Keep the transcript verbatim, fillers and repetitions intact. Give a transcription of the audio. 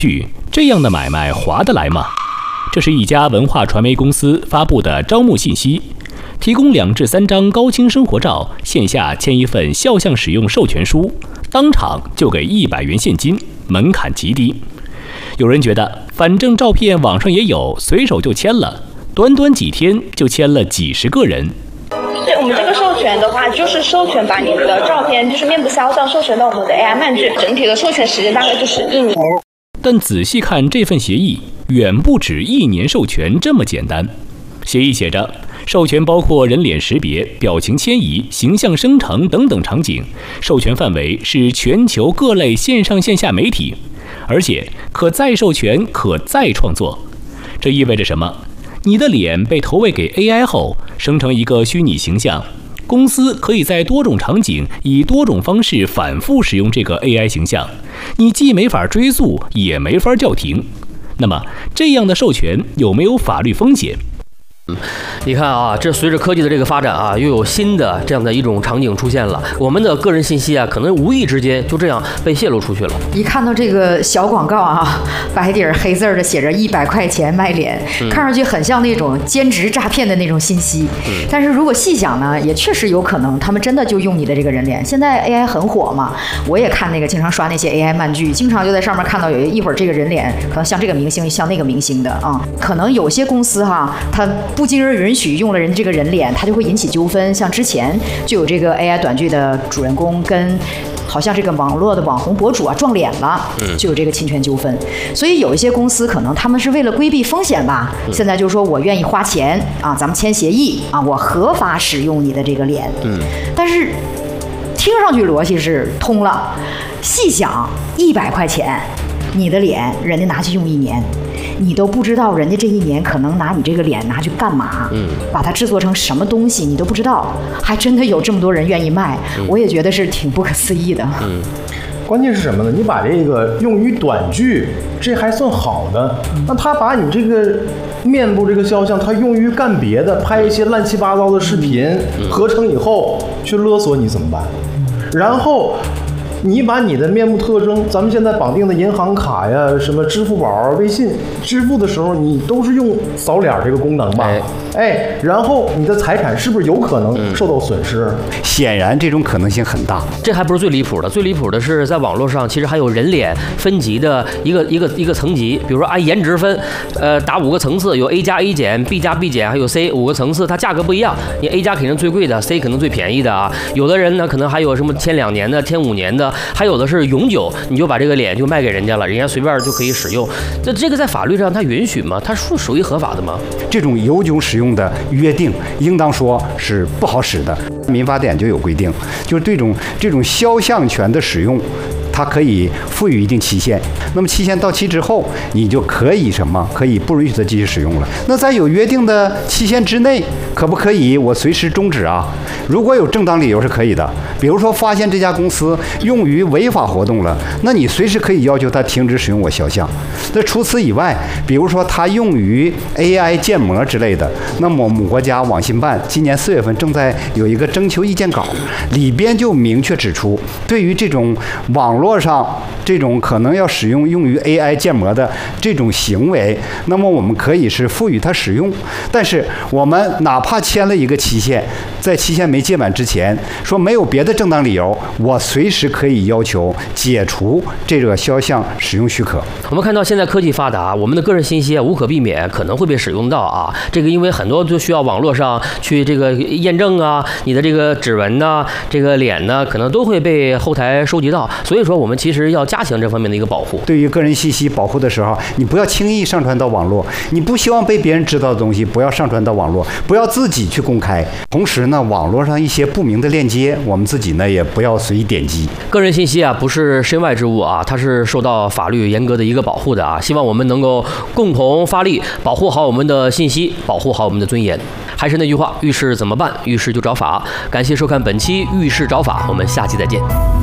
据这样的买卖划得来吗？这是一家文化传媒公司发布的招募信息，提供两至三张高清生活照，线下签一份肖像使用授权书，当场就给一百元现金，门槛极低。有人觉得，反正照片网上也有，随手就签了，短短几天就签了几十个人。 对我们这个授权的话，就是授权把你的照片，就是面部肖像授权到我们的 A I 漫剧，整体的授权时间大概就是一年。 但仔细看这份协议，远不止一年授权这么简单。协议写着，授权包括人脸识别、表情迁移、形象生成等等场景，授权范围是全球各类线上线下媒体，而且可再授权、可再创作。这意味着什么？你的脸被投喂给 A I 后，生成一个虚拟形象，公司可以在多种场景以多种方式反复使用这个 A I 形象，你既没法追溯，也没法叫停。那么，这样的授权有没有法律风险？ 你看啊，这随着科技的这个发展啊，又有新的这样的一种场景出现了。我们的个人信息啊，可能无意之间就这样被泄露出去了。 一看到这个小广告啊，白底儿黑字儿的写着一百块钱卖脸，嗯、看上去很像那种兼职诈骗的那种信息。嗯、但是如果细想呢，也确实有可能他们真的就用你的这个人脸。现在 A I 很火嘛，我也看那个经常刷那些 A I 漫剧，经常就在上面看到有一会儿这个人脸可能像这个明星，像那个明星的啊。可能有些公司哈，它不经而允许用了人这个人脸，它就会引起纠纷。像之前就有这个 A I 短剧的主人公跟好像这个网络的网红博主啊撞脸了，就有这个侵权纠纷。所以有一些公司可能他们是为了规避风险吧，现在就说我愿意花钱啊，咱们签协议啊，我合法使用你的这个脸。嗯，但是听上去逻辑是通了，细想一百块钱，你的脸人家拿去用一年。你都不知道人家这一年可能拿你这个脸拿去干嘛，嗯，把它制作成什么东西你都不知道，还真的有这么多人愿意卖，嗯、我也觉得是挺不可思议的。嗯， 关键是什么呢？你把这个用于短剧，这还算好的，那他把你这个面部这个肖像，他用于干别的，拍一些乱七八糟的视频，嗯、合成以后去勒索你怎么办？然后。你把你的面部特征，咱们现在绑定的银行卡呀，什么支付宝、微信支付的时候，你都是用扫脸这个功能吧？哎，哎，然后你的财产是不是有可能受到损失？ 嗯、显然这种可能性很大。 这还不是最离谱的，最离谱的是在网络上其实还有人脸分级的一个一个一个层级，比如说按颜值分，呃，打五个层次，有 A 加 A 减、B 加 B 减，还有 C 五个层次，它价格不一样，你 A 加肯定最贵的 ，C 可能最便宜的啊。有的人呢，可能还有什么签两年的、签五年的。还有的是永久，你就把这个脸就卖给人家了，人家随便就可以使用。这这个在法律上它允许吗？它属属于合法的吗？ 这种永久使用的约定，应当说是不好使的。民法典就有规定，就是这种这种肖像权的使用。它可以赋予一定期限，那么期限到期之后，你就可以什么？可以不允许它继续使用了。那在有约定的期限之内，可不可以我随时终止啊？如果有正当理由是可以的，比如说发现这家公司用于违法活动了，那你随时可以要求它停止使用我肖像。那除此以外，比如说它用于 A I 建模之类的，那么我们国家网信办今年四月份正在有一个征求意见稿，里边就明确指出，对于这种网络上这种可能要使用用于 A I 建模的这种行为，那么我们可以是赋予它使用，但是我们哪怕签了一个期限，在期限没届满之前，说没有别的正当理由，我随时可以要求解除这个肖像使用许可。 我们看到现在科技发达，我们的个人信息啊无可避免可能会被使用到啊，这个因为很多都需要网络上去这个验证啊，你的这个指纹呐、这个脸呢，可能都会被后台收集到，所以说我们其实要加强这方面的一个保护。 对于个人信息保护的时候，你不要轻易上传到网络，你不希望被别人知道的东西不要上传到网络，不要自己去公开。同时呢，网络上一些不明的链接，我们自己呢也不要随意点击。 个人信息啊不是身外之物啊，它是受到法律严格的一个保护的啊。希望我们能够共同发力，保护好我们的信息，保护好我们的尊严。还是那句话，遇事怎么办？遇事就找法。感谢收看本期《遇事找法》，我们下期再见。